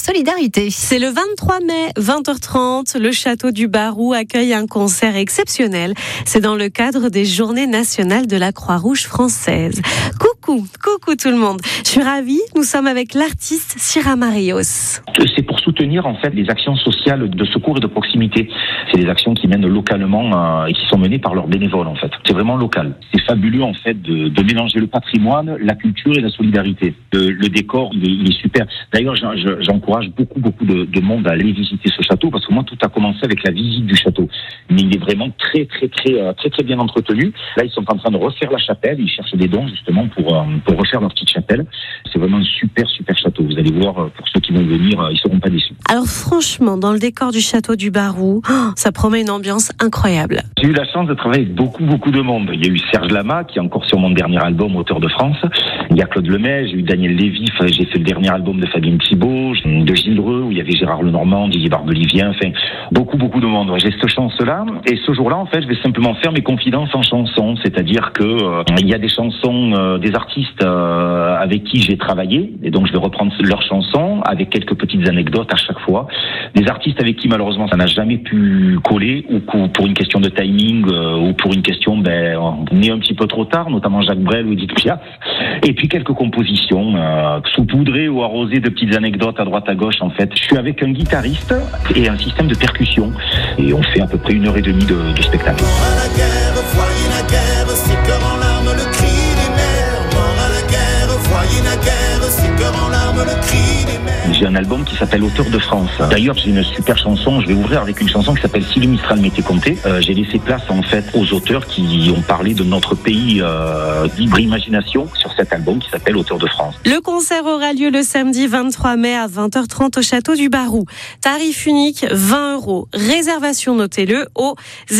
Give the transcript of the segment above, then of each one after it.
solidarité. C'est le 23 mai, 20h30. Le château du Barroux accueille un concert exceptionnel. C'est dans le cadre des Journées nationales de la Croix-Rouge française. Coucou tout le monde. Je suis ravie. Nous sommes avec l'artiste Sira Marios. C'est pour soutenir en fait les actions sociales de secours et de proximité. C'est des actions qui mènent localement et qui sont menées par leurs bénévoles en fait. C'est vraiment local. C'est fabuleux en fait de mélanger le patrimoine, la culture et la solidarité. Le décor il est super. D'ailleurs j'encourage beaucoup de monde à aller visiter ce château parce que moi tout a commencé avec la visite du château. Mais il est vraiment très bien entretenu. Là ils sont en train de refaire la chapelle. Ils cherchent des dons justement pour refaire leur petite chapelle. C'est vraiment un super château. Vous allez voir, pour ceux qui vont venir, ils seront pas déçus. Alors franchement, dans le décor du château du Barroux, ça promet une ambiance incroyable. J'ai eu la chance de travailler avec beaucoup de monde. Il y a eu Serge Lama, qui est encore sur mon dernier album, Auteur de France. Il y a Claude Lemay, j'ai eu Daniel Lévy, j'ai fait le dernier album de Fabienne Thibault, de Gilles Dreux, où il y avait Gérard Lenormand, Didier Barbelivien, enfin, beaucoup de monde. J'ai cette chance-là. Et ce jour-là, en fait, je vais simplement faire mes confidences en chansons. C'est-à-dire que il y a des chansons des artistes avec qui j'ai travaillé. Et donc, je vais reprendre leurs chansons avec quelques petites anecdotes à chaque fois. Des artistes avec qui, malheureusement, ça n'a jamais pu coller, ou pour une question de timing, ou pour une question, on est un petit peu trop tard, notamment Jacques Brel ou Edith Piaf. Et puis quelques compositions saupoudrées ou arrosées de petites anecdotes à droite à gauche. En fait, je suis avec un guitariste et un système de percussion. Et on fait à peu près 1h30 de spectacle. Mort à la guerre, voyez la guerre, ses cœurs en larmes, le cri des mères. Mort à la guerre, voyez la guerre, ses cœurs en larmes, le cri des mères. J'ai un album qui s'appelle Auteur de France. D'ailleurs, j'ai une super chanson. Je vais ouvrir avec une chanson qui s'appelle Si le Mistral m'était compté. J'ai laissé place en fait aux auteurs qui ont parlé de notre pays libre imagination sur cet album qui s'appelle Auteur de France. Le concert aura lieu le samedi 23 mai à 20h30 au château du Barroux. Tarif unique 20 €. Réservation, notez-le au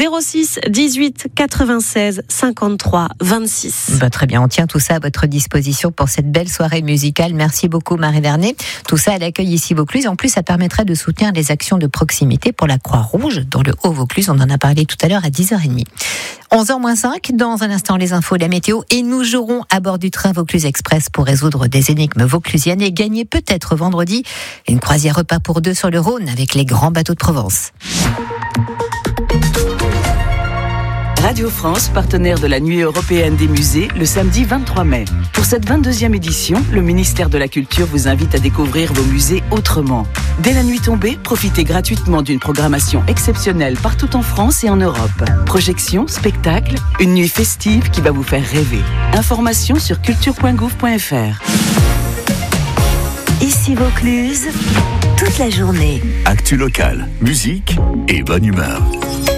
06 18 96 53 26. Très bien, on tient tout ça à votre disposition pour cette belle soirée musicale. Merci beaucoup Marie Vernet. Tout ça à l'accueil ici Vaucluse. En plus, ça permettrait de soutenir les actions de proximité pour la Croix-Rouge dans le Haut-Vaucluse. On en a parlé tout à l'heure à 10h30. 11h-5, dans un instant les infos, la météo, et nous jouerons à bord du train Vaucluse Express pour résoudre des énigmes vauclusiennes et gagner peut-être vendredi une croisière repas pour deux sur le Rhône avec les grands bateaux de Provence. Radio France, partenaire de la Nuit européenne des musées, le samedi 23 mai. Pour cette 22e édition, le ministère de la Culture vous invite à découvrir vos musées autrement. Dès la nuit tombée, profitez gratuitement d'une programmation exceptionnelle partout en France et en Europe. Projections, spectacles, une nuit festive qui va vous faire rêver. Informations sur culture.gouv.fr. Ici Vaucluse, toute la journée. Actu locale, musique et bonne humeur.